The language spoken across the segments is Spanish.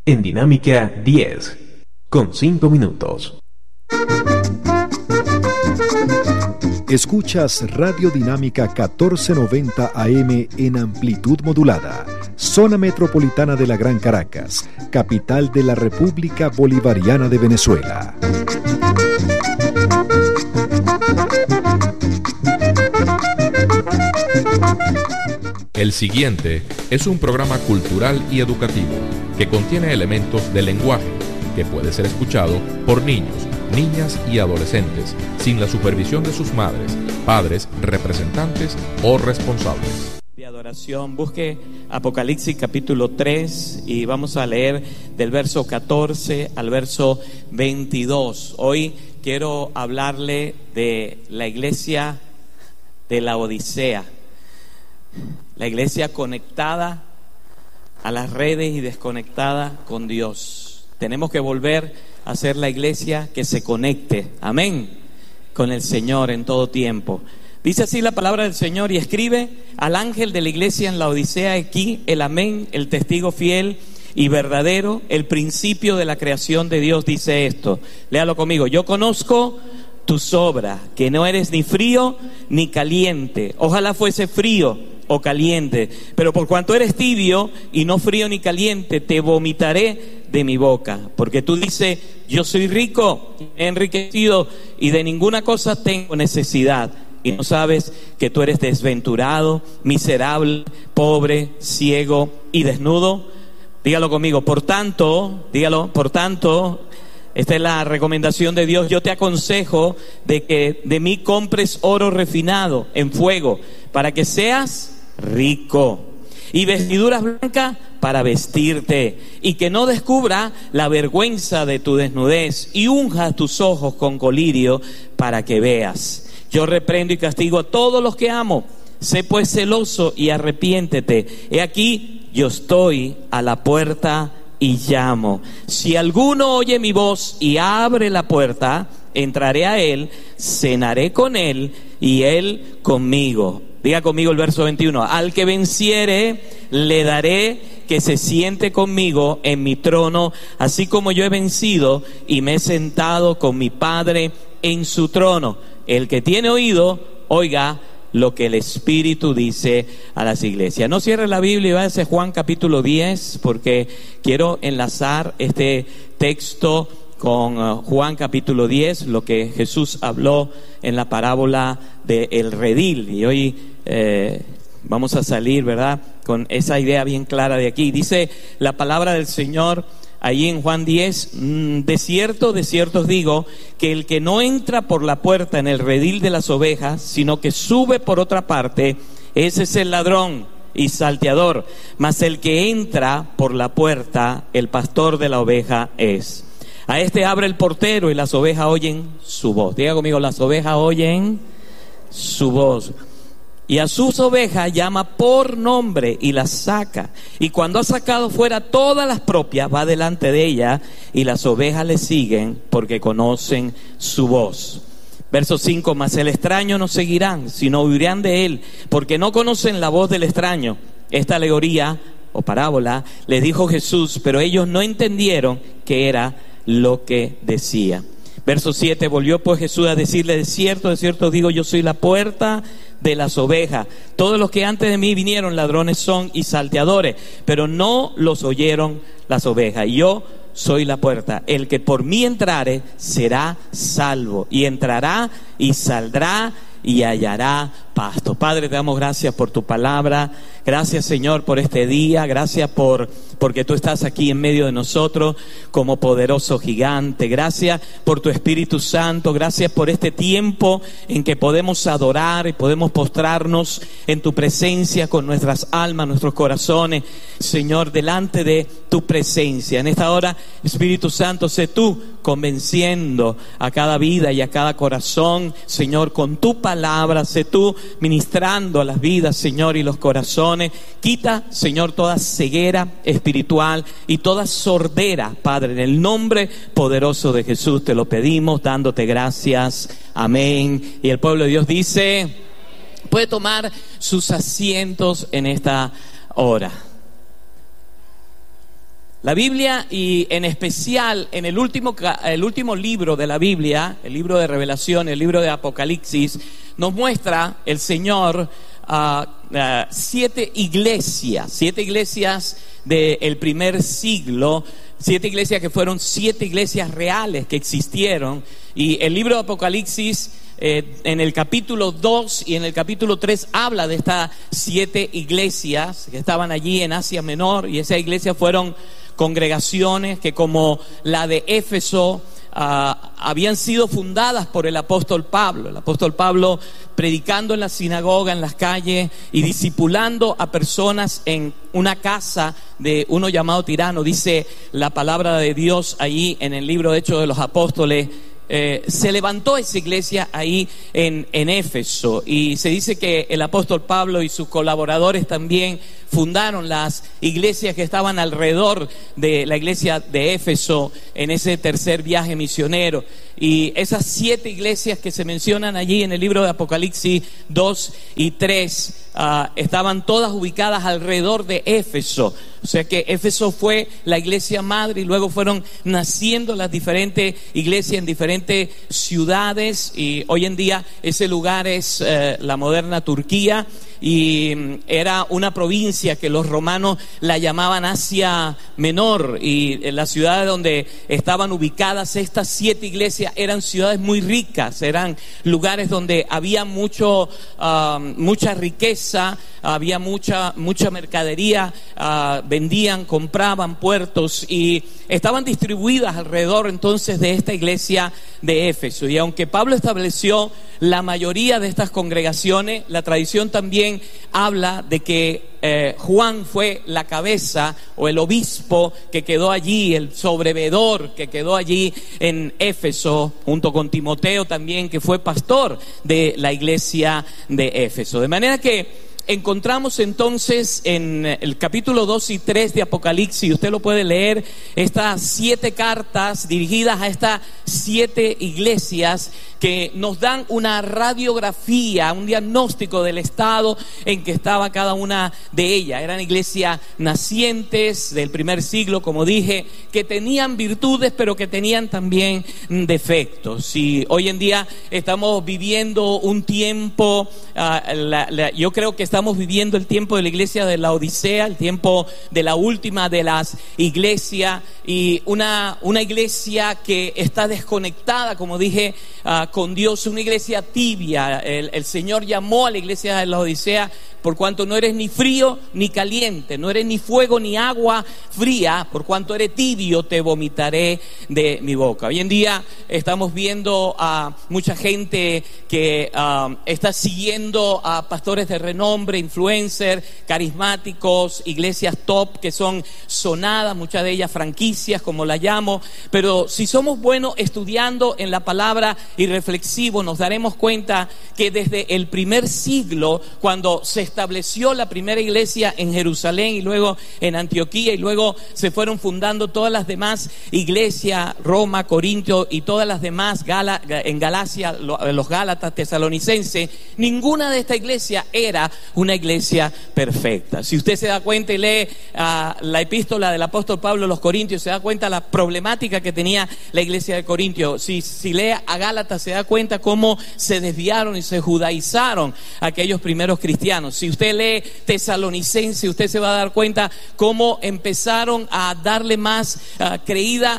en Dinámica 10, con 5 minutos. Escuchas Radio Dinámica 1490 AM en amplitud modulada, zona metropolitana de la Gran Caracas, capital de la República Bolivariana de Venezuela. El siguiente es un programa cultural y educativo que contiene elementos de lenguaje que puede ser escuchado por niños, niñas y adolescentes sin la supervisión de sus madres, padres, representantes o responsables. De adoración, busque Apocalipsis capítulo 3 y vamos a leer del verso 14 al verso 22. Hoy quiero hablarle de la iglesia de la Odisea, la iglesia conectada a las redes y desconectada con Dios. Tenemos que volver a ser la iglesia que se conecte, amén, con el Señor en todo tiempo. Dice así la palabra del Señor: y escribe al ángel de la iglesia en la Odisea, aquí el amén, el testigo fiel y verdadero, el principio de la creación de Dios, dice esto. Léalo conmigo: yo conozco tus obras, que no eres ni frío ni caliente. Ojalá fuese frío o caliente, pero por cuanto eres tibio y no frío ni caliente, te vomitaré de mi boca. Porque tú dices: yo soy rico, he enriquecido y de ninguna cosa tengo necesidad, y no sabes que tú eres desventurado, miserable, pobre, ciego y desnudo. Dígalo conmigo: por tanto, dígalo, por tanto, esta es la recomendación de Dios, yo te aconsejo de que de mí compres oro refinado en fuego, para que seas rico, y vestiduras blancas para vestirte, y que no descubra la vergüenza de tu desnudez, y unja tus ojos con colirio para que veas. Yo reprendo y castigo a todos los que amo. Sé pues celoso y arrepiéntete. He aquí, yo estoy a la puerta y llamo. Si alguno oye mi voz y abre la puerta, entraré a él, cenaré con él y él conmigo. Diga conmigo el verso 21. Al que venciere, le daré que se siente conmigo en mi trono, así como yo he vencido y me he sentado con mi Padre en su trono. El que tiene oído, oiga lo que el Espíritu dice a las iglesias. No cierre la Biblia y váyase a Juan capítulo 10, porque quiero enlazar este texto con Juan capítulo 10, lo que Jesús habló en la parábola del redil. Y hoy vamos a salir, ¿verdad?, con esa idea bien clara de aquí. Dice la palabra del Señor ahí en Juan 10, de cierto os digo, que el que no entra por la puerta en el redil de las ovejas, sino que sube por otra parte, ese es el ladrón y salteador. Mas el que entra por la puerta, el pastor de la oveja es. A este abre el portero y las ovejas oyen su voz. Diga conmigo: las ovejas oyen su voz. Y a sus ovejas llama por nombre y las saca. Y cuando ha sacado fuera todas las propias, va delante de ella, y las ovejas le siguen porque conocen su voz. Verso 5: mas el extraño no seguirán, sino huirán de él, porque no conocen la voz del extraño. Esta alegoría o parábola les dijo Jesús, pero ellos no entendieron qué era lo que decía. Verso 7: volvió pues Jesús a decirle: de cierto os digo, yo soy la puerta de las ovejas. Todos los que antes de mí vinieron ladrones son y salteadores, pero no los oyeron las ovejas. Y yo soy la puerta. El que por mí entrare será salvo, y entrará y saldrá y hallará pasto. Padre, te damos gracias por tu palabra. Gracias, Señor, por este día. Gracias porque tú estás aquí en medio de nosotros como poderoso gigante. Gracias por tu Espíritu Santo. Gracias por este tiempo en que podemos adorar y podemos postrarnos en tu presencia con nuestras almas, nuestros corazones, Señor, delante de tu presencia. En esta hora, Espíritu Santo, sé tú convenciendo a cada vida y a cada corazón, Señor, con tu palabra. Sé tú ministrando a las vidas, Señor, y los corazones. Quita, Señor, toda ceguera espiritual y toda sordera, Padre, en el nombre poderoso de Jesús te lo pedimos, dándote gracias. Amén. Y el pueblo de Dios dice: puede tomar sus asientos en esta hora. La Biblia, y en especial en el último libro de la Biblia, el libro de Revelación, el libro de Apocalipsis, nos muestra el Señor 7 iglesias del primer siglo, 7 iglesias que fueron 7 iglesias reales que existieron. Y el libro de Apocalipsis, en el capítulo 2 y en el capítulo 3 habla de estas 7 iglesias que estaban allí en Asia Menor, y esas iglesias fueron congregaciones que, como la de Éfeso, habían sido fundadas por el apóstol Pablo. El apóstol Pablo, predicando en la sinagoga, en las calles y discipulando a personas en una casa de uno llamado Tirano, dice la palabra de Dios allí en el libro de Hechos de los Apóstoles. Se levantó esa iglesia ahí en Éfeso, y se dice que el apóstol Pablo y sus colaboradores también fundaron las iglesias que estaban alrededor de la iglesia de Éfeso en ese tercer viaje misionero. Y esas 7 iglesias que se mencionan allí en el libro de Apocalipsis 2 y 3 estaban todas ubicadas alrededor de Éfeso. O sea que Éfeso fue la iglesia madre, y luego fueron naciendo las diferentes iglesias en diferentes ciudades, y hoy en día ese lugar es la moderna Turquía, y era una provincia que los romanos la llamaban Asia Menor, y las ciudades donde estaban ubicadas estas 7 iglesias eran ciudades muy ricas, eran lugares donde había mucha riqueza, había mucha mercadería, vendían, compraban, puertos, y estaban distribuidas alrededor entonces de esta iglesia de Éfeso. Y aunque Pablo estableció la mayoría de estas congregaciones, la tradición también habla de que Juan fue la cabeza o el obispo que quedó allí, el sobreveedor que quedó allí en Éfeso, junto con Timoteo también, que fue pastor de la iglesia de Éfeso. De manera que encontramos entonces en el capítulo 2 y 3 de Apocalipsis, usted lo puede leer, estas 7 cartas dirigidas a estas 7 iglesias que nos dan una radiografía, un diagnóstico del estado en que estaba cada una de ellas. Eran iglesias nacientes del primer siglo, como dije, que tenían virtudes pero que tenían también defectos. Y hoy en día estamos viviendo un tiempo, yo creo que estamos viviendo el tiempo de la iglesia de la Odisea, el tiempo de la última de las iglesias, y una iglesia que está desconectada, como dije, con Dios, una iglesia tibia. El Señor llamó a la iglesia de la Odisea por cuanto no eres ni frío ni caliente, no eres ni fuego ni agua fría, por cuanto eres tibio te vomitaré de mi boca. Hoy en día estamos viendo a mucha gente que está siguiendo a pastores de renombre, influencers, carismáticos, iglesias top que son sonadas, muchas de ellas franquicias como la llamo, pero si somos buenos estudiando en la palabra y reflexivos, nos daremos cuenta que desde el primer siglo, cuando se estableció la primera iglesia en Jerusalén y luego en Antioquía, y luego se fueron fundando todas las demás iglesias, Roma, Corintio y todas las demás, en Galacia, los Gálatas, tesalonicenses, ninguna de estas iglesias era una iglesia perfecta. Si usted se da cuenta y lee la epístola del apóstol Pablo a los Corintios, se da cuenta la problemática que tenía la iglesia de Corintio. Si lee a Gálatas, se da cuenta cómo se desviaron y se judaizaron aquellos primeros cristianos. Si usted lee Tesalonicense, usted se va a dar cuenta cómo empezaron a darle más creída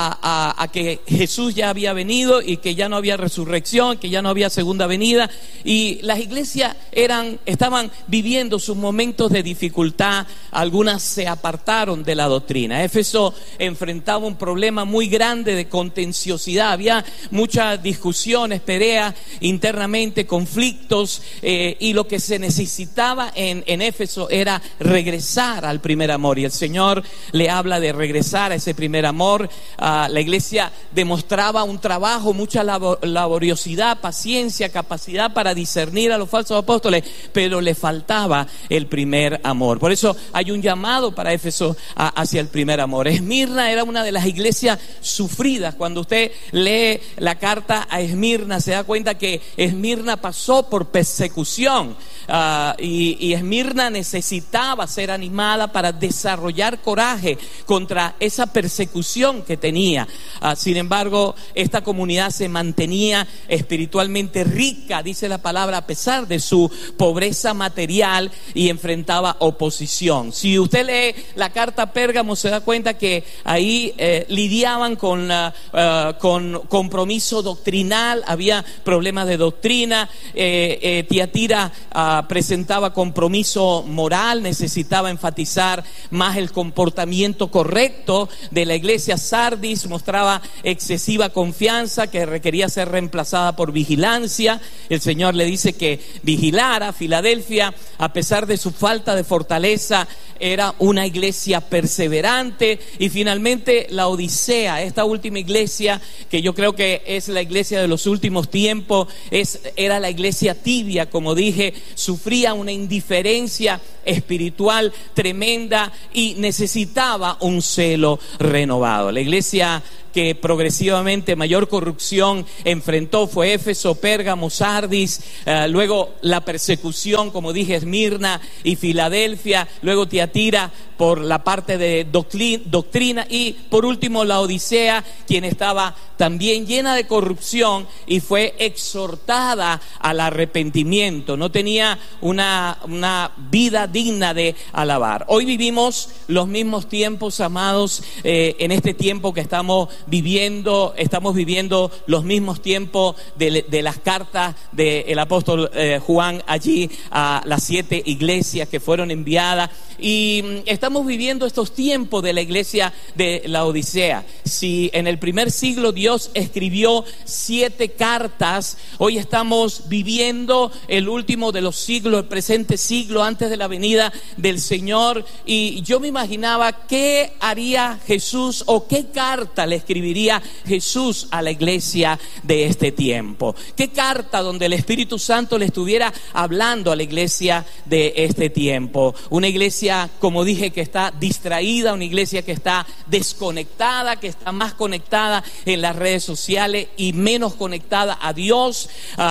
a que Jesús ya había venido y que ya no había resurrección, que ya no había segunda venida, y las iglesias estaban viviendo sus momentos de dificultad. Algunas se apartaron de la doctrina. Éfeso enfrentaba un problema muy grande de contenciosidad, había muchas discusiones, peleas internamente, conflictos, y lo que se necesitaba en Éfeso era regresar al primer amor, y el Señor le habla de regresar a ese primer amor. La iglesia demostraba un trabajo, mucha laboriosidad, paciencia, capacidad para discernir a los falsos apóstoles, pero le faltaba el primer amor. Por eso hay un llamado para Éfeso hacia el primer amor. Esmirna era una de las iglesias sufridas. Cuando usted lee la carta a Esmirna, se da cuenta que Esmirna pasó por persecución. y Esmirna necesitaba ser animada para desarrollar coraje contra esa persecución que tenía. Sin embargo, esta comunidad se mantenía espiritualmente rica, dice la palabra, a pesar de su pobreza material, y enfrentaba oposición. Si usted lee la carta a Pérgamo, se da cuenta que ahí lidiaban con compromiso doctrinal, había problemas de doctrina. Tiatira presentaba compromiso moral, necesitaba enfatizar más el comportamiento correcto de la iglesia. Sardis mostraba excesiva confianza que requería ser reemplazada por vigilancia. El Señor le dice que vigilara. Filadelfia, a pesar de su falta de fortaleza, era una iglesia perseverante. Y finalmente la Odisea, esta última iglesia, que yo creo que es la iglesia de los últimos tiempos, era la iglesia tibia, como dije, sufría una indiferencia espiritual tremenda y necesitaba un celo renovado. La iglesia que progresivamente mayor corrupción enfrentó fue Éfeso, Pérgamo, Sardis, luego la persecución, como dije, Esmirna y Filadelfia, luego Tiatira por la parte de doctrina, y por último la Odisea, quien estaba también llena de corrupción y fue exhortada al arrepentimiento. No tenía una vida digna de alabar. Hoy vivimos los mismos tiempos, amados. En este tiempo que estamos viviendo los mismos tiempos de las cartas del apóstol Juan allí a las 7 iglesias que fueron enviadas, y estamos viviendo estos tiempos de la iglesia de la Odisea. Si en el primer siglo Dios escribió 7 cartas, hoy estamos viviendo el último de los siglos, el presente siglo antes de la venida del Señor. Y yo me imaginaba qué haría Jesús o qué carta le escribiría Jesús a la iglesia de este tiempo. Qué carta donde el Espíritu Santo le estuviera hablando a la iglesia de este tiempo. Una iglesia, como dije, que está distraída, una iglesia que está desconectada, que está más conectada en las redes sociales y menos conectada a Dios,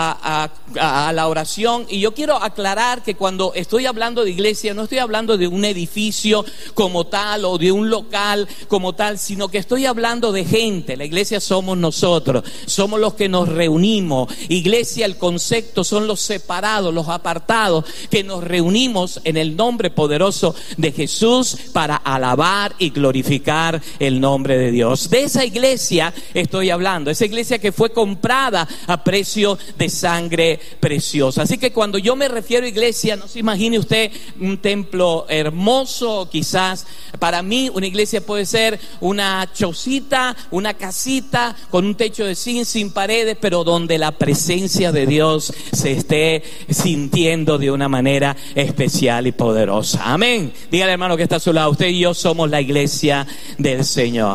a la oración. Y yo quiero aclarar que cuando estoy hablando de iglesia, no estoy hablando de un edificio como tal o de un local como tal, sino que estoy hablando de gente. La iglesia somos nosotros, somos los que nos reunimos. Iglesia, el concepto, son los separados, los apartados, que nos reunimos en el nombre poderoso de Jesús para alabar y glorificar el nombre de Dios. De esa iglesia estoy hablando, esa iglesia que fue comprada a precio de sangre preciosa. Así que cuando yo me refiero a iglesia, no se imagine usted un templo hermoso. Quizás para mí una iglesia puede ser una chocita, una casita con un techo de zinc, sin paredes, pero donde la presencia de Dios se esté sintiendo de una manera especial y poderosa. Amén. Dígale, hermano, que está a su lado: usted y yo somos la iglesia del Señor.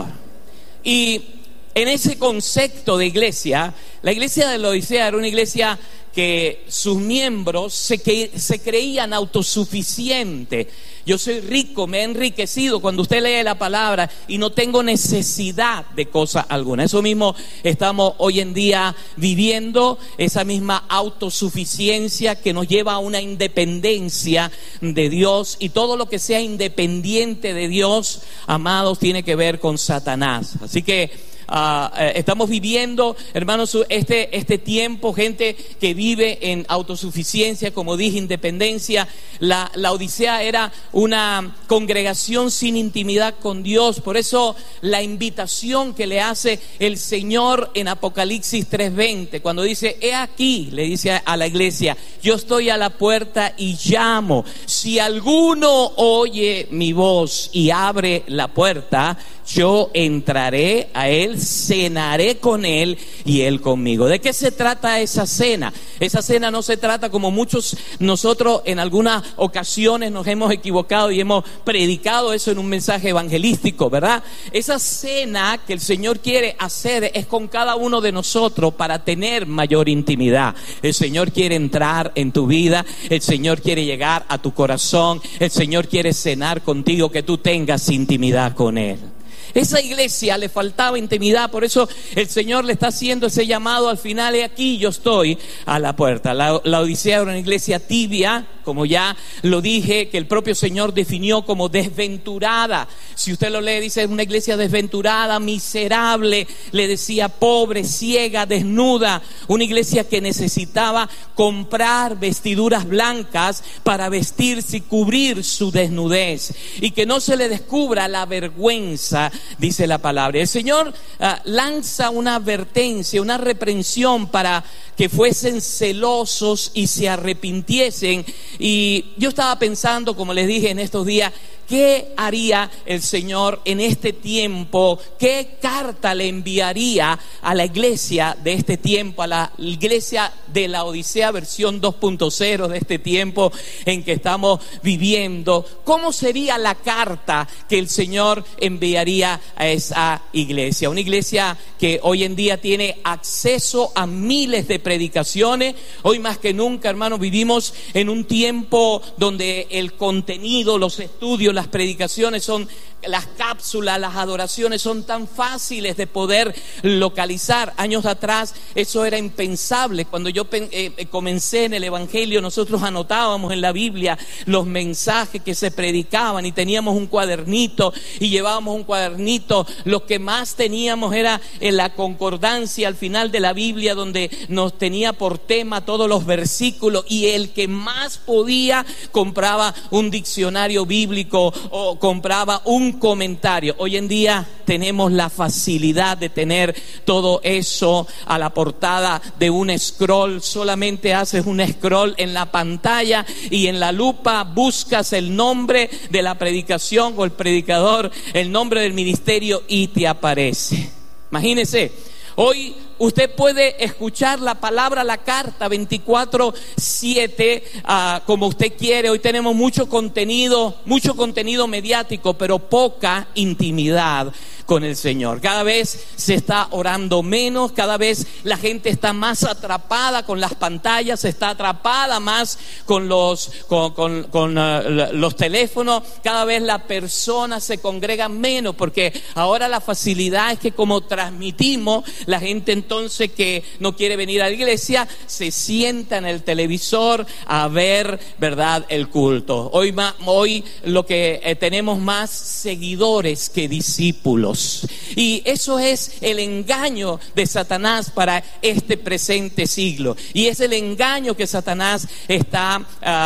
Y en ese concepto de iglesia, la iglesia de la Odisea era una iglesia que sus miembros se creían autosuficientes. Yo soy rico, me he enriquecido. Cuando usted lee la palabra, y no tengo necesidad de cosa alguna. Eso mismo estamos hoy en día viviendo, esa misma autosuficiencia que nos lleva a una independencia de Dios. Y todo lo que sea independiente de Dios, amados, tiene que ver con Satanás. Así que estamos viviendo, hermanos, este tiempo, gente que vive en autosuficiencia, como dije, independencia. La Odisea era una congregación sin intimidad con Dios. Por eso la invitación que le hace el Señor en Apocalipsis 3:20, cuando dice: he aquí, le dice a la iglesia, yo estoy a la puerta y llamo. Si alguno oye mi voz y abre la puerta, yo entraré a él, cenaré con él y él conmigo. ¿De qué se trata esa cena? Esa cena no se trata, como nosotros en algunas ocasiones nos hemos equivocado y hemos predicado eso en un mensaje evangelístico, ¿verdad? Esa cena que el Señor quiere hacer es con cada uno de nosotros para tener mayor intimidad. El Señor quiere entrar en tu vida, el Señor quiere llegar a tu corazón, el Señor quiere cenar contigo, que tú tengas intimidad con Él. Esa iglesia le faltaba intimidad, por eso el Señor le está haciendo ese llamado al final: he aquí, yo estoy a la puerta. La Odisea era una iglesia tibia, como ya lo dije, que el propio Señor definió como desventurada. Si usted lo lee, dice una iglesia desventurada, miserable, le decía pobre, ciega, desnuda. Una iglesia que necesitaba comprar vestiduras blancas para vestirse y cubrir su desnudez, y que no se le descubra la vergüenza, dice la palabra. El Señor lanza una advertencia, una reprensión para que fuesen celosos y se arrepintiesen. Y yo estaba pensando, como les dije en estos días, ¿qué haría el Señor en este tiempo? ¿Qué carta le enviaría a la iglesia de este tiempo, a la iglesia de la Odisea versión 2.0 de este tiempo en que estamos viviendo? ¿Cómo sería la carta que el Señor enviaría a esa iglesia? Una iglesia que hoy en día tiene acceso a miles de predicaciones. Hoy más que nunca, hermanos, vivimos en un tiempo donde el contenido, los estudios, las predicaciones son, las cápsulas, las adoraciones son tan fáciles de poder localizar. Años atrás eso era impensable. Cuando yo comencé en el Evangelio, nosotros anotábamos en la Biblia los mensajes que se predicaban y teníamos un cuadernito y llevábamos un cuadernito. Lo que más teníamos era en la concordancia al final de la Biblia, donde nos tenía por tema todos los versículos, y el que más podía compraba un diccionario bíblico o compraba un comentario. Hoy en día tenemos la facilidad de tener todo eso a la portada de un scroll. Solamente haces un scroll en la pantalla y en la lupa buscas el nombre de la predicación o el predicador, el nombre del ministerio, y te aparece. Imagínese, hoy usted puede escuchar la palabra, la carta 24/7 como usted quiere. Hoy tenemos mucho contenido mediático, pero poca intimidad con el Señor. Cada vez se está orando menos, cada vez la gente está más atrapada con las pantallas, está atrapada más con los teléfonos. Cada vez la persona se congrega menos, porque ahora la facilidad es que como transmitimos, la gente entonces que no quiere venir a la iglesia se sienta en el televisor a ver, ¿verdad?, el culto. Hoy lo que tenemos más seguidores que discípulos. Y eso es el engaño de Satanás para este presente siglo. Y es el engaño que Satanás está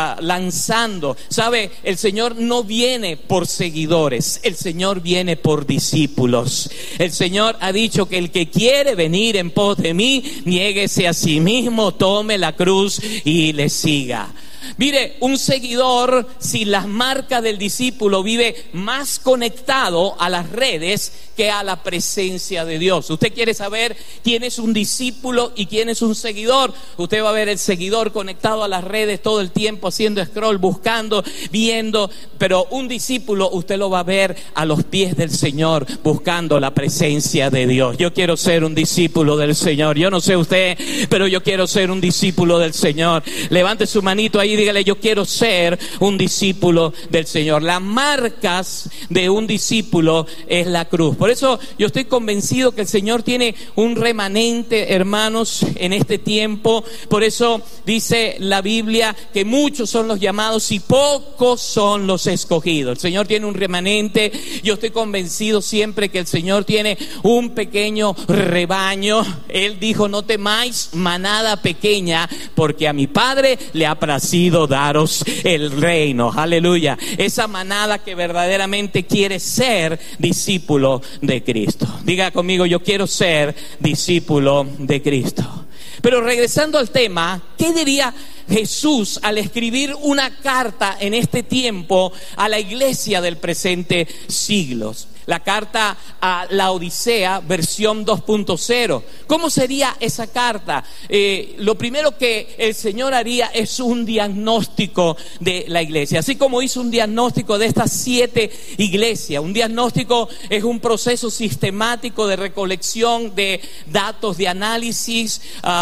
lanzando. ¿Sabe? El Señor no viene por seguidores, el Señor viene por discípulos. El Señor ha dicho que el que quiere venir en pos de mí, niéguese a sí mismo, tome la cruz y le siga. Mire, un seguidor sin las marcas del discípulo vive más conectado a las redes que a la presencia de Dios. Usted quiere saber quién es un discípulo y quién es un seguidor. Usted va a ver el seguidor conectado a las redes todo el tiempo, haciendo scroll, buscando, viendo. Pero un discípulo usted lo va a ver a los pies del Señor, buscando la presencia de Dios. Yo quiero ser un discípulo del Señor. Yo no sé usted, pero yo quiero ser un discípulo del Señor. Levante su manito ahí y dígale: yo quiero ser un discípulo del Señor. Las marcas de un discípulo es la cruz. Por eso yo estoy convencido que el Señor tiene un remanente, hermanos, en este tiempo. Por eso dice la Biblia que muchos son los llamados y pocos son los escogidos. El Señor tiene un remanente. Yo estoy convencido siempre que el Señor tiene un pequeño rebaño. Él dijo: no temáis, manada pequeña, porque a mi Padre le ha placido daros el reino. Aleluya. Esa manada que verdaderamente quiere ser discípulo de Cristo. Diga conmigo: yo quiero ser discípulo de Cristo. Pero regresando al tema, ¿qué diría Jesús al escribir una carta en este tiempo a la iglesia del presente siglo? La carta a la Odisea versión 2.0. ¿Cómo sería esa carta? Lo primero que el Señor haría es un diagnóstico de la iglesia. Así como hizo un diagnóstico de estas 7 iglesias. Un diagnóstico es un proceso sistemático de recolección de datos, de análisis,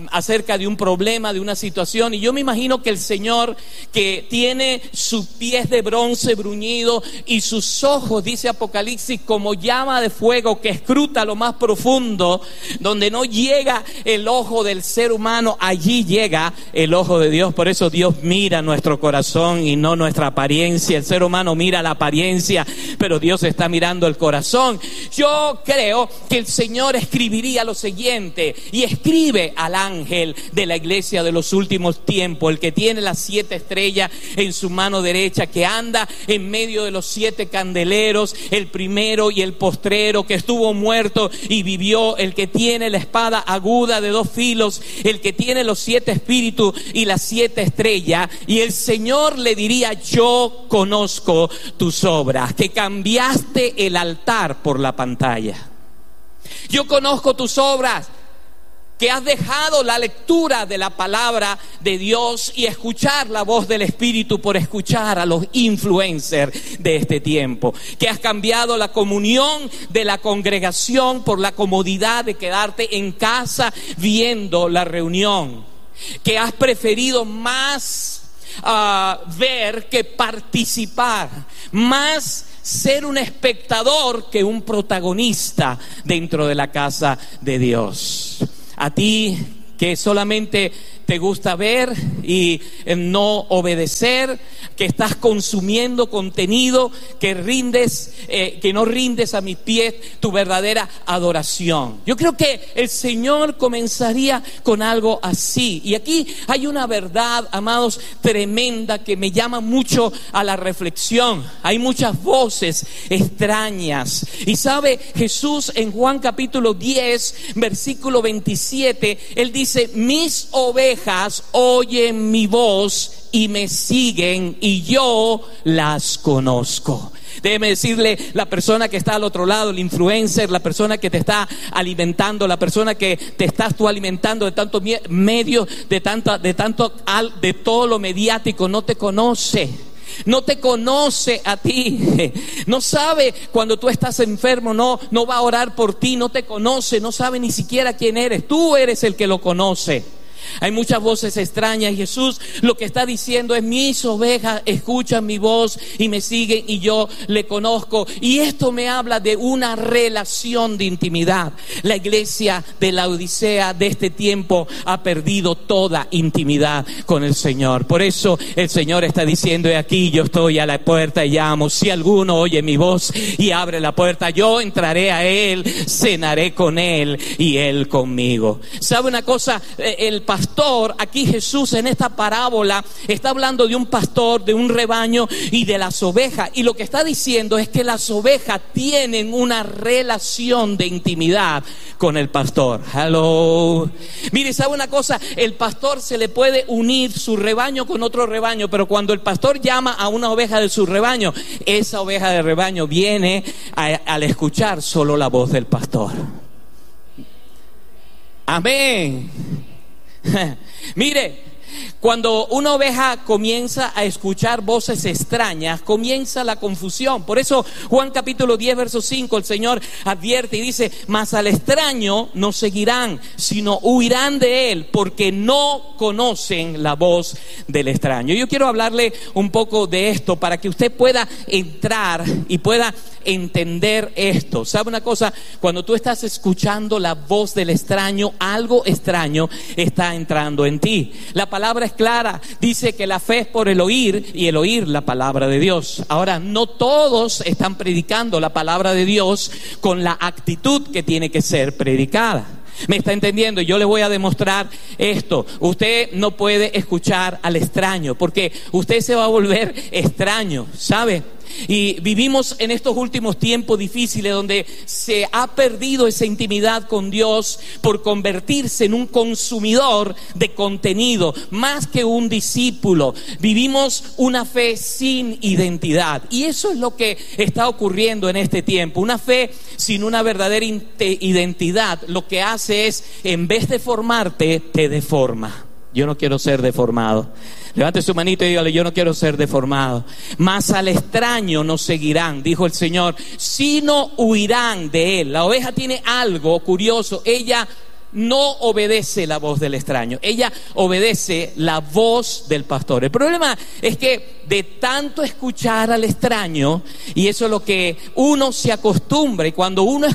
acerca de un problema, de una situación, y yo me imagino que el Señor, que tiene sus pies de bronce bruñido y sus ojos, dice Apocalipsis, como llama de fuego que escruta lo más profundo, donde no llega el ojo del ser humano, allí llega el ojo de Dios. Por eso Dios mira nuestro corazón y no nuestra apariencia. El ser humano mira la apariencia, pero Dios está mirando el corazón. Yo creo que el Señor escribiría lo siguiente, y escribe al ángel de la iglesia de los últimos tiempos, el que tiene las 7 estrellas en su mano derecha, que anda en medio de los 7 candeleros, el primero y el postrero, que estuvo muerto y vivió, el que tiene la espada aguda de 2 filos, el que tiene los 7 espíritus y las 7 estrellas. Y el Señor le diría: yo conozco tus obras, que cambiaste el altar por la pantalla. Yo conozco tus obras, que has dejado la lectura de la palabra de Dios y escuchar la voz del Espíritu por escuchar a los influencers de este tiempo, que has cambiado la comunión de la congregación por la comodidad de quedarte en casa viendo la reunión, que has preferido más ver que participar, más ser un espectador que un protagonista dentro de la casa de Dios. A ti que solamente te gusta ver y no obedecer, que estás consumiendo contenido, que no rindes a mis pies tu verdadera adoración. Yo creo que el Señor comenzaría con algo así. Y aquí hay una verdad, amados, tremenda, que me llama mucho a la reflexión. Hay muchas voces extrañas. Y sabe, Jesús en Juan capítulo 10, versículo 27, Él dice: mis ovejas oyen mi voz y me siguen, y yo las conozco. Déjeme decirle, la persona que está al otro lado, el influencer, la persona que te está alimentando, la persona que te estás tú alimentando de tantos medios, de todo lo mediático, no te conoce. No te conoce a ti, no sabe cuando tú estás enfermo, no va a orar por ti, no te conoce, no sabe ni siquiera quién eres. Tú eres el que lo conoce. Hay muchas voces extrañas, y Jesús lo que está diciendo es: mis ovejas escuchan mi voz y me siguen, y yo le conozco. Y esto me habla de una relación de intimidad. La iglesia de la Odisea de este tiempo ha perdido toda intimidad con el Señor. Por eso el Señor está diciendo: he aquí, yo estoy a la puerta y llamo. Si alguno oye mi voz y abre la puerta, yo entraré a él, cenaré con él y él conmigo. ¿Sabe una cosa? El pastor, aquí Jesús en esta parábola está hablando de un pastor, de un rebaño y de las ovejas, y lo que está diciendo es que las ovejas tienen una relación de intimidad con el pastor. Hello. Mire, ¿sabe una cosa? El pastor se le puede unir su rebaño con otro rebaño, pero cuando el pastor llama a una oveja de su rebaño, esa oveja de rebaño viene al escuchar solo la voz del pastor. Amén. Mire, cuando una oveja comienza a escuchar voces extrañas, comienza la confusión. Por eso Juan capítulo 10 verso 5, el Señor advierte y dice: mas al extraño no seguirán, sino huirán de él, porque no conocen la voz del extraño. Yo quiero hablarle un poco de esto para que usted pueda entrar y pueda entender esto. ¿Sabe una cosa? Cuando tú estás escuchando la voz del extraño, algo extraño está entrando en ti. La palabra es clara, dice que la fe es por el oír, y el oír la palabra de Dios. Ahora, no todos están predicando la palabra de Dios con la actitud que tiene que ser predicada. ¿Me está entendiendo? Yo le voy a demostrar esto. Usted no puede escuchar al extraño, porque usted se va a volver extraño, ¿sabe? Y vivimos en estos últimos tiempos difíciles donde se ha perdido esa intimidad con Dios por convertirse en un consumidor de contenido más que un discípulo. Vivimos una fe sin identidad, y eso es lo que está ocurriendo en este tiempo. Una fe sin una verdadera identidad lo que hace es, en vez de formarte, te deforma. Yo no quiero ser deformado. Levante su manito y dígale: yo no quiero ser deformado. Mas al extraño no seguirán, dijo el Señor, sino huirán de él. La oveja tiene algo curioso. Ella no obedece la voz del extraño, ella obedece la voz del pastor. El problema es que de tanto escuchar al extraño, y eso es lo que uno se acostumbra, y cuando uno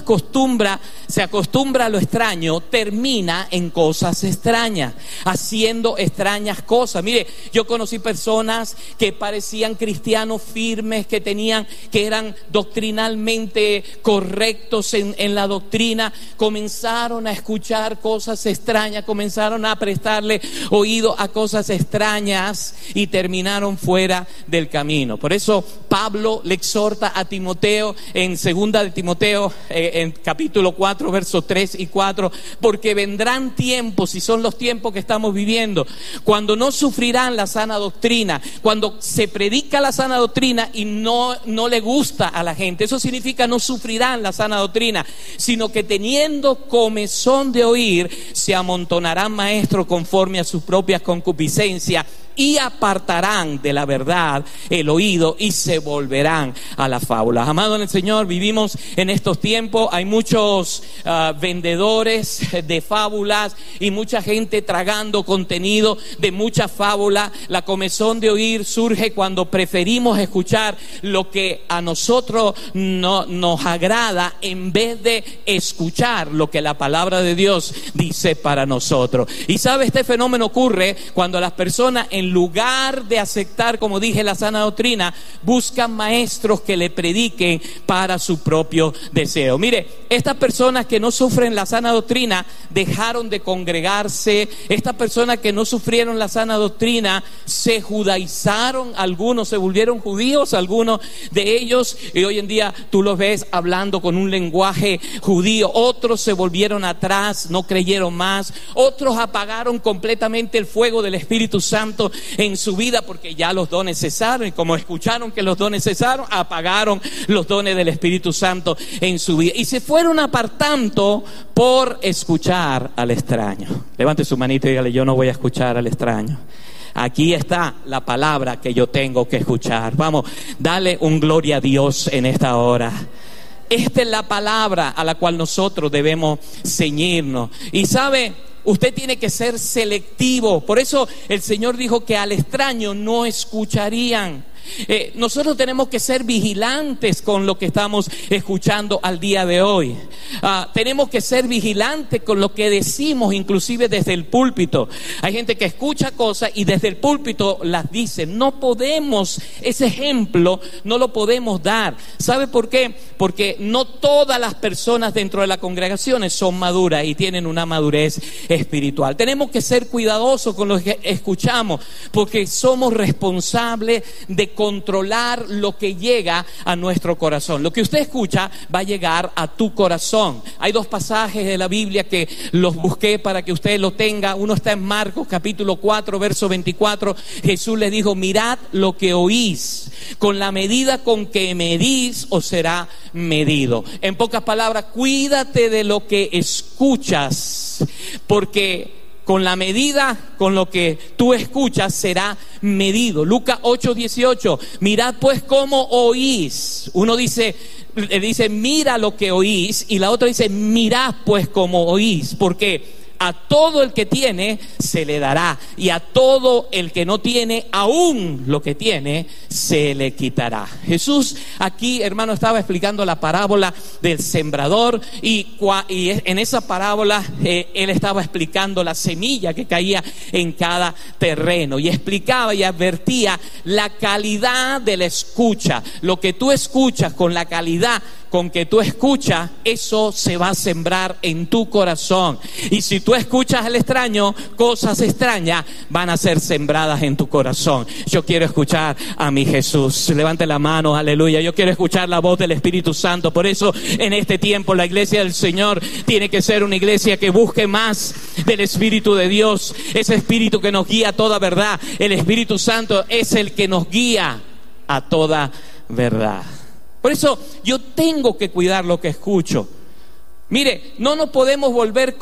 se acostumbra a lo extraño, termina en cosas extrañas, haciendo extrañas cosas. Mire, yo conocí personas que parecían cristianos firmes, que eran doctrinalmente correctos en la doctrina, comenzaron a escuchar cosas extrañas, comenzaron a prestarle oído a cosas extrañas y terminaron fuera del camino. Por eso Pablo le exhorta a Timoteo en 2 de Timoteo, en capítulo 4, versos 3 y 4, porque vendrán tiempos, y son los tiempos que estamos viviendo, cuando no sufrirán la sana doctrina, cuando se predica la sana doctrina y no le gusta a la gente. Eso significa no sufrirán la sana doctrina, sino que teniendo comezón de oír, se amontonarán maestros conforme a sus propias concupiscencias y apartarán de la verdad el oído y se volverán a las fábulas. Amado en el Señor, vivimos en estos tiempos. Hay muchos vendedores de fábulas y mucha gente tragando contenido de muchas fábulas. La comezón de oír surge cuando preferimos escuchar lo que a nosotros no nos agrada en vez de escuchar lo que la palabra de Dios dice para nosotros. Y sabe, este fenómeno ocurre cuando las personas, en lugar de aceptar, como dije, la sana doctrina, buscan maestros que le prediquen para su propio deseo. Mire, estas personas que no sufren la sana doctrina dejaron de congregarse. Estas personas que no sufrieron la sana doctrina se judaizaron, algunos se volvieron judíos, algunos de ellos, y hoy en día tú los ves hablando con un lenguaje judío. Otros se volvieron atrás, no creyeron más. Otros apagaron completamente el fuego del Espíritu Santo en su vida porque ya los dones cesaron, y como escucharon que los dones cesaron, apagaron los dones del Espíritu Santo en su vida y se fueron apartando por escuchar al extraño. Levante su manito y dígale: yo no voy a escuchar al extraño. Aquí está la palabra que yo tengo que escuchar. Vamos, dale un gloria a Dios en esta hora. Esta es la palabra a la cual nosotros debemos ceñirnos. Y sabe, usted tiene que ser selectivo. Por eso el Señor dijo que al extraño no escucharían. Nosotros tenemos que ser vigilantes con lo que estamos escuchando al día de hoy. Tenemos que ser vigilantes con lo que decimos, inclusive desde el púlpito. Hay gente que escucha cosas y desde el púlpito las dice. No podemos, ese ejemplo no lo podemos dar. ¿Sabe por qué? Porque no todas las personas dentro de las congregaciones son maduras y tienen una madurez espiritual. Tenemos que ser cuidadosos con lo que escuchamos, porque somos responsables de controlar lo que llega a nuestro corazón. Lo que usted escucha va a llegar a tu corazón. Hay dos pasajes de la Biblia que los busqué para que usted lo tenga. Uno está en Marcos capítulo 4 verso 24. Jesús les dijo: mirad lo que oís, con la medida con que medís os será medido. En pocas palabras, cuídate de lo que escuchas, porque con la medida con lo que tú escuchas será medido. Lucas 8:18, mirad pues cómo oís. Uno dice mira lo que oís, y la otra dice mirad pues cómo oís, porque a todo el que tiene se le dará, y a todo el que no tiene, aún lo que tiene se le quitará. Jesús aquí, hermano, estaba explicando la parábola del sembrador, y en esa parábola él estaba explicando la semilla que caía en cada terreno, y explicaba y advertía la calidad de la escucha. Lo que tú escuchas, con la calidad con que tú escuchas, eso se va a sembrar en tu corazón. Y si tú escuchas al extraño, cosas extrañas van a ser sembradas en tu corazón. Yo quiero escuchar a mi Jesús. Levante la mano, aleluya. Yo quiero escuchar la voz del Espíritu Santo. Por eso en este tiempo la iglesia del Señor tiene que ser una iglesia que busque más del Espíritu de Dios, ese Espíritu que nos guía a toda verdad. El Espíritu Santo es el que nos guía a toda verdad. Por eso yo tengo que cuidar lo que escucho. Mire, no nos podemos volver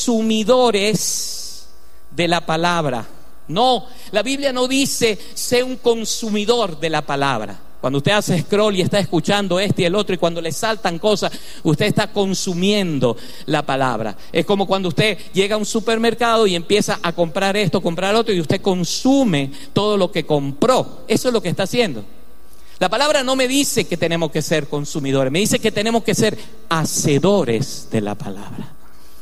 consumidores de la palabra. No, la Biblia no dice sé un consumidor de la palabra. Cuando usted hace scroll y está escuchando este y el otro, y cuando le saltan cosas, usted está consumiendo la palabra. Es como cuando usted llega a un supermercado y empieza a comprar esto, comprar otro, y usted consume todo lo que compró. Eso es lo que está haciendo. La palabra no me dice que tenemos que ser consumidores, me dice que tenemos que ser hacedores de la palabra.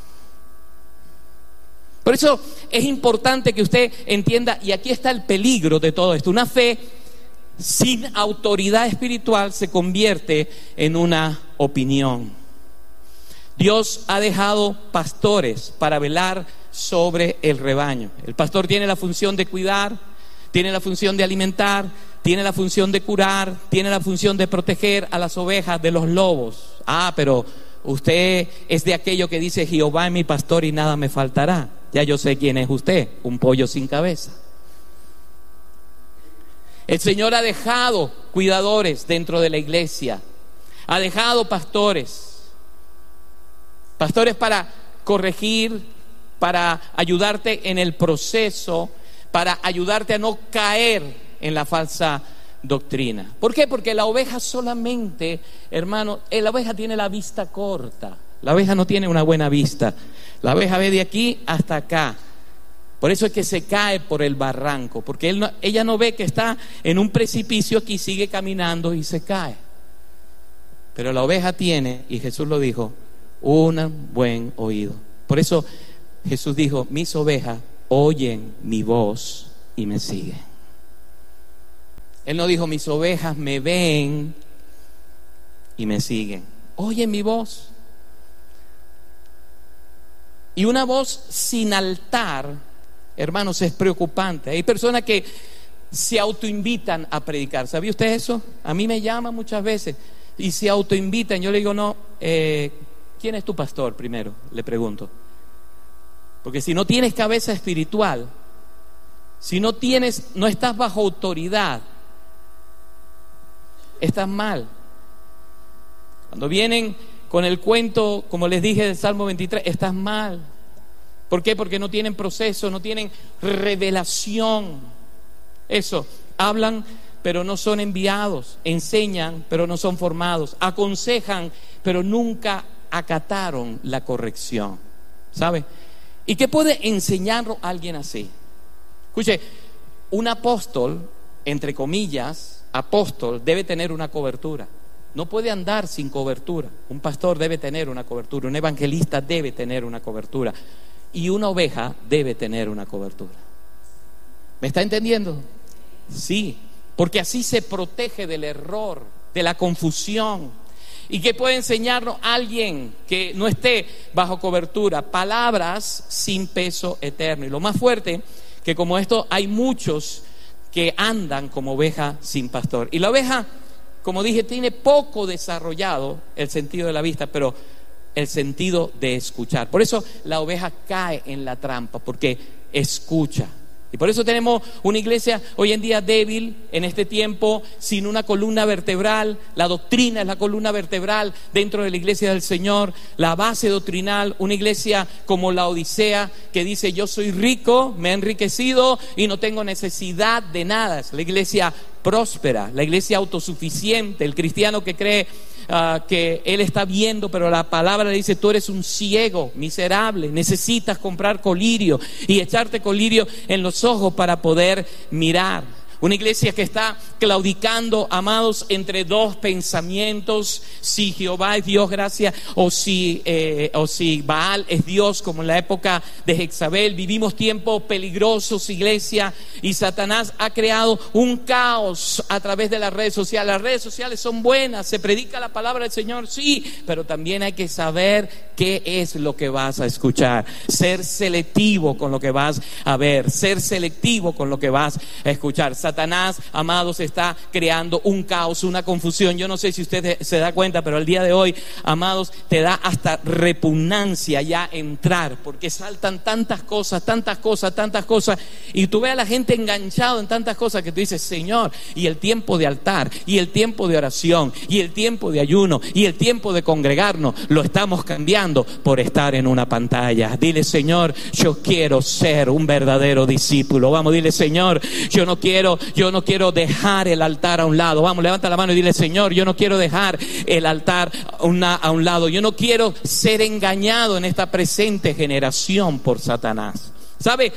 Por eso es importante que usted entienda, y aquí está el peligro de todo esto. Una fe sin autoridad espiritual se convierte en una opinión. Dios ha dejado pastores para velar sobre el rebaño. El pastor tiene la función de cuidar, tiene la función de alimentar, tiene la función de curar, tiene la función de proteger a las ovejas de los lobos. Pero usted es de aquello que dice: Jehová es mi pastor y nada me faltará. Ya yo sé quién es usted, un pollo sin cabeza. El Señor ha dejado cuidadores dentro de la iglesia, ha dejado pastores para corregir, para ayudarte en el proceso, para ayudarte a no caer en la falsa doctrina. ¿Por qué? Porque la oveja solamente, hermano, la oveja tiene la vista corta. La oveja no tiene una buena vista. La oveja ve de aquí hasta acá. Por eso es que se cae por el barranco, porque ella no ve que está en un precipicio aquí, sigue caminando y se cae. Pero la oveja tiene, y Jesús lo dijo, un buen oído. Por eso Jesús dijo: mis ovejas oyen mi voz y me siguen. Él no dijo: mis ovejas me ven y me siguen. Oyen mi voz. Y una voz sin altar, hermanos, es preocupante. Hay personas que se autoinvitan a predicar. ¿Sabía usted eso? A mí me llaman muchas veces y se autoinvitan. Yo le digo: no, ¿quién es tu pastor primero? Le pregunto. Porque si no tienes cabeza espiritual, si no estás bajo autoridad, estás mal. Cuando vienen con el cuento, como les dije, del Salmo 23, estás mal. ¿Por qué? Porque no tienen proceso, no tienen revelación. Eso, hablan pero no son enviados, enseñan pero no son formados, aconsejan pero nunca acataron la corrección. ¿Sabe? ¿Y qué puede enseñarlo a alguien así? Escuche, un apóstol, entre comillas, apóstol, debe tener una cobertura. No puede andar sin cobertura. Un pastor debe tener una cobertura, un evangelista debe tener una cobertura, y una oveja debe tener una cobertura. ¿Me está entendiendo? Sí, porque así se protege del error, de la confusión. ¿Y qué puede enseñarnos alguien que no esté bajo cobertura? Palabras sin peso eterno. Y lo más fuerte, que como esto hay muchos que andan como oveja sin pastor. Y la oveja, como dije, tiene poco desarrollado el sentido de la vista, pero el sentido de escuchar. Por eso la oveja cae en la trampa, porque escucha. Y por eso tenemos una iglesia hoy en día débil, en este tiempo, sin una columna vertebral. La doctrina es la columna vertebral dentro de la iglesia del Señor, la base doctrinal. Una iglesia como la Odisea, que dice: yo soy rico, me he enriquecido y no tengo necesidad de nada. Es la iglesia próspera, la iglesia autosuficiente, el cristiano que cree que él está viendo, pero la palabra le dice: tú eres un ciego, miserable, necesitas comprar colirio y echarte colirio en los ojos para poder mirar. Una iglesia que está claudicando, amados, entre dos pensamientos: si Jehová es Dios, gracias, o si Baal es Dios, como en la época de Jezabel. Vivimos tiempos peligrosos, iglesia, y Satanás ha creado un caos a través de las redes sociales. Las redes sociales son buenas, se predica la palabra del Señor, sí, pero también hay que saber qué es lo que vas a escuchar, ser selectivo con lo que vas a ver, ser selectivo con lo que vas a escuchar. Satanás, amados, está creando un caos, una confusión. Yo no sé si usted se da cuenta, pero el día de hoy, amados, te da hasta repugnancia ya entrar, porque saltan tantas cosas, y tú ves a la gente enganchado en tantas cosas que tú dices: Señor, y el tiempo de altar, y el tiempo de oración, y el tiempo de ayuno, y el tiempo de congregarnos, lo estamos cambiando por estar en una pantalla. Dile: Señor, yo quiero ser un verdadero discípulo. Vamos, dile: Señor, yo no quiero yo no quiero dejar el altar a un lado. Vamos, levanta la mano y dile: Señor, yo no quiero dejar el altar a un lado. Yo no quiero ser engañado en esta presente generación por Satanás. ¿Sabe?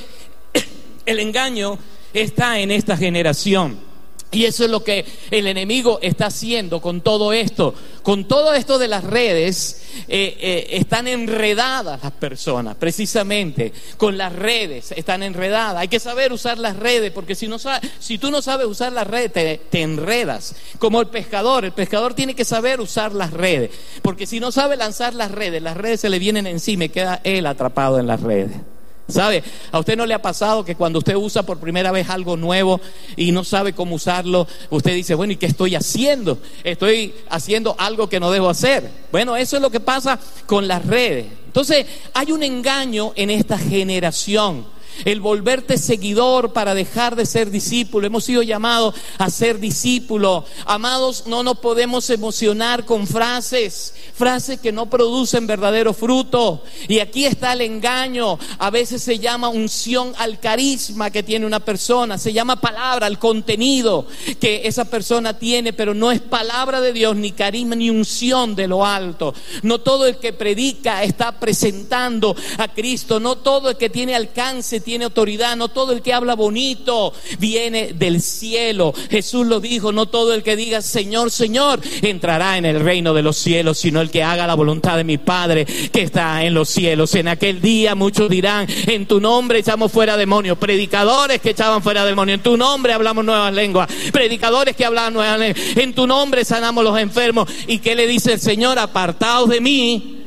El engaño está en esta generación. Y eso es lo que el enemigo está haciendo con todo esto. Con todo esto de las redes, están enredadas las personas, precisamente. Con las redes están enredadas. Hay que saber usar las redes, porque si tú no sabes usar las redes, te enredas. Como el pescador tiene que saber usar las redes. Porque si no sabe lanzar las redes se le vienen encima y queda él atrapado en las redes. ¿Sabe? ¿A usted no le ha pasado que cuando usted usa por primera vez algo nuevo y no sabe cómo usarlo, usted dice: bueno, ¿y qué estoy haciendo? Estoy haciendo algo que no debo hacer. Bueno, eso es lo que pasa con las redes. Entonces, hay un engaño en esta generación. El volverte seguidor para dejar de ser discípulo. Hemos sido llamados a ser discípulos. Amados, no nos podemos emocionar con frases que no producen verdadero fruto. Y aquí está el engaño. A veces se llama unción al carisma que tiene una persona. Se llama palabra al contenido que esa persona tiene, pero no es palabra de Dios, ni carisma, ni unción de lo alto. No todo el que predica está presentando a Cristo. No todo el que tiene alcance tiene autoridad. No todo el que habla bonito viene del cielo. Jesús lo dijo: no todo el que diga Señor, Señor entrará en el reino de los cielos, sino el que haga la voluntad de mi Padre que está en los cielos. En aquel día muchos dirán: en tu nombre echamos fuera demonios. Predicadores que echaban fuera demonios. En tu nombre hablamos nuevas lenguas. Predicadores que hablaban nuevas lenguas. En tu nombre sanamos los enfermos. ¿Y qué le dice el Señor? Apartaos de mí,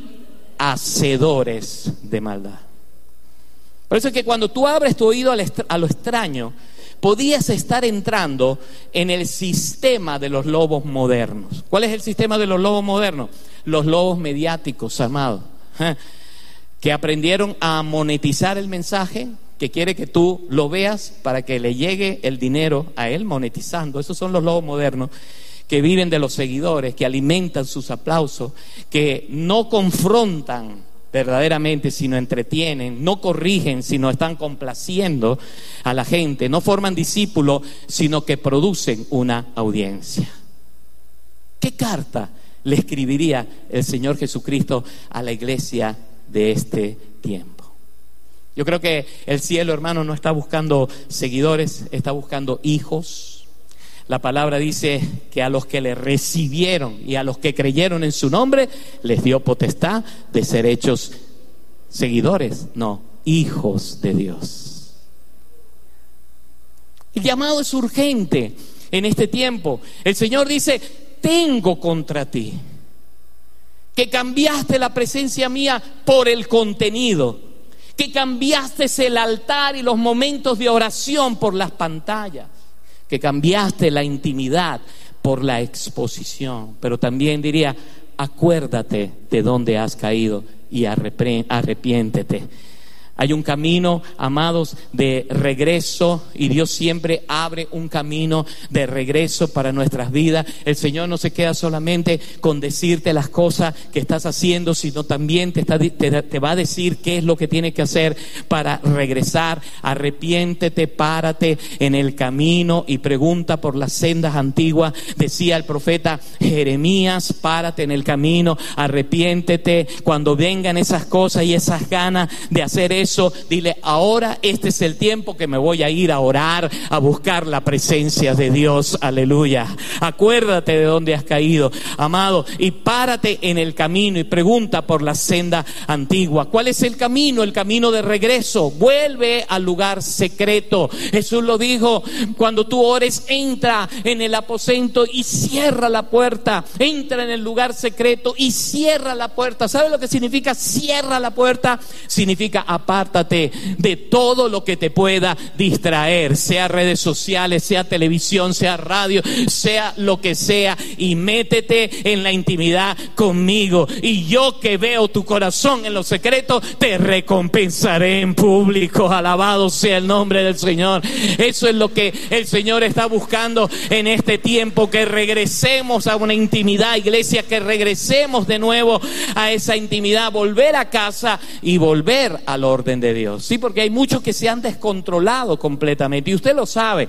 hacedores de maldad. Por eso es que cuando tú abres tu oído a lo extraño, podías estar entrando en el sistema de los lobos modernos. ¿Cuál es el sistema de los lobos modernos? Los lobos mediáticos, amados, que aprendieron a monetizar el mensaje, que quiere que tú lo veas para que le llegue el dinero a él, monetizando. Esos son los lobos modernos, que viven de los seguidores, que alimentan sus aplausos, que no confrontan verdaderamente, sino entretienen, no corrigen, sino están complaciendo a la gente, no forman discípulos, sino que producen una audiencia. ¿Qué carta le escribiría el Señor Jesucristo a la iglesia de este tiempo? Yo creo que el cielo, hermano, no está buscando seguidores, está buscando hijos. La palabra dice que a los que le recibieron y a los que creyeron en su nombre, les dio potestad de ser hechos seguidores, no, hijos de Dios. El llamado es urgente en este tiempo. El Señor dice: tengo contra ti que cambiaste la presencia mía por el contenido, que cambiaste el altar y los momentos de oración por las pantallas, que cambiaste la intimidad por la exposición. Pero también diría: acuérdate de dónde has caído y arrepiéntete. Hay un camino, amados, de regreso, y Dios siempre abre un camino de regreso para nuestras vidas. El Señor no se queda solamente con decirte las cosas que estás haciendo, sino también te va a decir qué es lo que tienes que hacer para regresar. Arrepiéntete, párate en el camino y pregunta por las sendas antiguas. Decía el profeta Jeremías: párate en el camino, arrepiéntete. Cuando vengan esas cosas y esas ganas de hacer eso, dile: ahora este es el tiempo que me voy a ir a orar, a buscar la presencia de Dios. Aleluya. Acuérdate de dónde has caído, amado, y párate en el camino y pregunta por la senda antigua. ¿Cuál es el camino? El camino de regreso. Vuelve al lugar secreto. Jesús lo dijo: cuando tú ores, entra en el aposento y cierra la puerta. Entra en el lugar secreto y cierra la puerta. ¿Sabe lo que significa cierra la puerta? Significa apártate de todo lo que te pueda distraer, sea redes sociales, sea televisión, sea radio, sea lo que sea, y métete en la intimidad conmigo, y yo, que veo tu corazón en lo secreto, te recompensaré en público. Alabado sea el nombre del Señor. Eso es lo que el Señor está buscando en este tiempo, que regresemos a una intimidad, iglesia, que regresemos de nuevo a esa intimidad, volver a casa y volver al orden de Dios. Sí, porque hay muchos que se han descontrolado completamente, y usted lo sabe.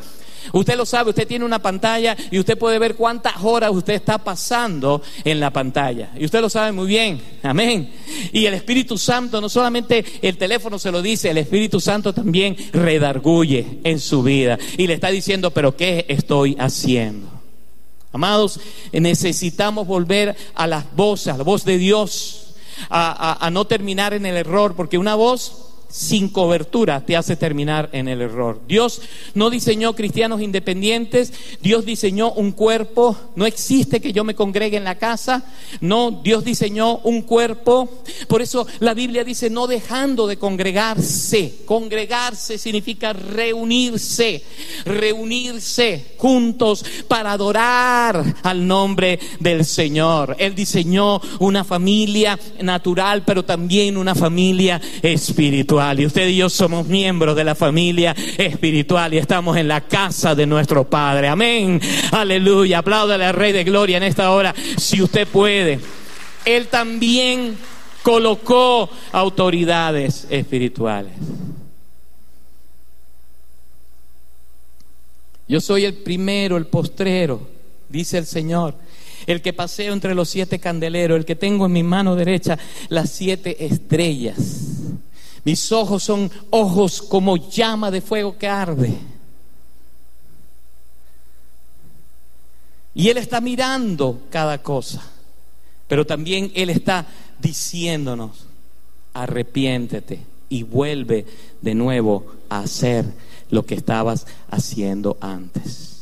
Usted lo sabe, usted tiene una pantalla y usted puede ver cuántas horas usted está pasando en la pantalla. Y usted lo sabe muy bien, amén. Y el Espíritu Santo, no solamente el teléfono se lo dice, el Espíritu Santo también redarguye en su vida. Y le está diciendo, pero ¿qué estoy haciendo? Amados, necesitamos volver a las voces, a la voz de Dios, a no terminar en el error, porque una voz sin cobertura te hace terminar en el error. Dios no diseñó cristianos independientes, Dios diseñó un cuerpo. No existe que yo me congregue en la casa, no, Dios diseñó un cuerpo. Por eso la Biblia dice no dejando de congregarse. Congregarse significa reunirse juntos para adorar al nombre del Señor. Él diseñó una familia natural, pero también una familia espiritual. Y usted y yo somos miembros de la familia espiritual y estamos en la casa de nuestro Padre. Amén. Aleluya. Apláudale al Rey de Gloria en esta hora, si usted puede. Él también colocó autoridades espirituales. Yo soy el primero, el postrero, dice el Señor, el que paseo entre los 7 candeleros, el que tengo en mi mano derecha las 7 estrellas. Mis ojos son ojos como llama de fuego que arde. Y Él está mirando cada cosa, pero también Él está diciéndonos, arrepiéntete y vuelve de nuevo a hacer lo que estabas haciendo antes.